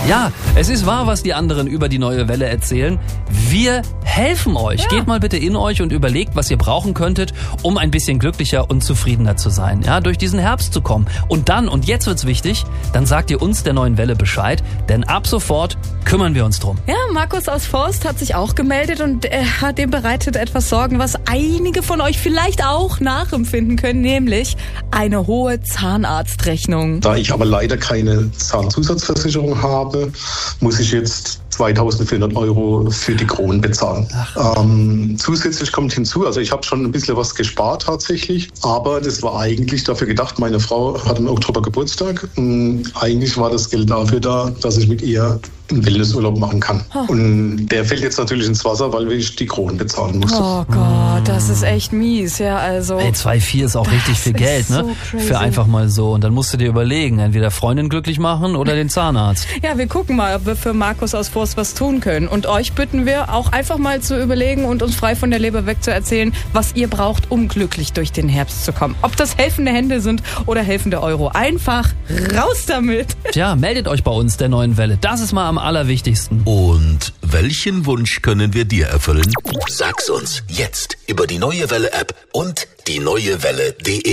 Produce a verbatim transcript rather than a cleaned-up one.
Ja, es ist wahr, was die anderen über die neue Welle erzählen. Wir helfen euch. Ja. Geht mal bitte in euch und überlegt, was ihr brauchen könntet, um ein bisschen glücklicher und zufriedener zu sein, ja, durch diesen Herbst zu kommen. Und dann, und jetzt wird's wichtig, dann sagt ihr uns der neuen Welle Bescheid, denn ab sofort kümmern wir uns drum. Ja, Markus aus Forst hat sich auch gemeldet und er hat dem bereitet etwas Sorgen, was einige von euch vielleicht auch nachempfinden können, nämlich eine hohe Zahnarztrechnung. Da ich aber leider keine Zahnzusatzversicherung habe, muss ich jetzt zweitausendvierhundert Euro für die Kronen bezahlen. Ähm, zusätzlich kommt hinzu, also ich habe schon ein bisschen was gespart tatsächlich, aber das war eigentlich dafür gedacht, meine Frau hat im Oktober Geburtstag. Und eigentlich war das Geld dafür da, dass ich mit ihr einen Wellnessurlaub machen kann. Oh. Und der fällt jetzt natürlich ins Wasser, weil ich die Kronen bezahlen musste. Oh Gott, das ist echt mies, ja, also. Hey, zwei Komma vier ist auch richtig viel Geld, ne? So für einfach mal so. Und dann musst du dir überlegen, entweder Freundin glücklich machen oder den Zahnarzt. Ja, wir gucken mal, ob wir für Markus aus Forst was tun können. Und euch bitten wir auch einfach mal zu überlegen und uns frei von der Leber weg zu erzählen, was ihr braucht, um glücklich durch den Herbst zu kommen. Ob das helfende Hände sind oder helfende Euro. Einfach raus damit. Tja, meldet euch bei uns der neuen Welle. Das ist mal am allerwichtigsten. Und welchen Wunsch können wir dir erfüllen? Sag's uns jetzt über die neue Welle App und die neue Welle punkt de.